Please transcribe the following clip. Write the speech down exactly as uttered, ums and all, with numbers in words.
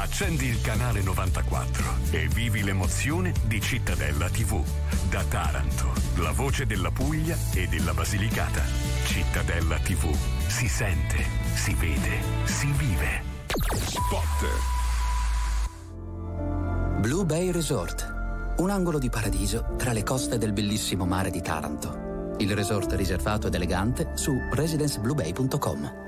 Accendi il canale novantaquattro e vivi l'emozione di Cittadella tivù. Da Taranto, la voce della Puglia e della Basilicata. Cittadella tivù. Si sente, si vede, si vive. Spot. Blue Bay Resort, un angolo di paradiso tra le coste del bellissimo mare di Taranto. Il resort riservato ed elegante su residenze blue bay punto com.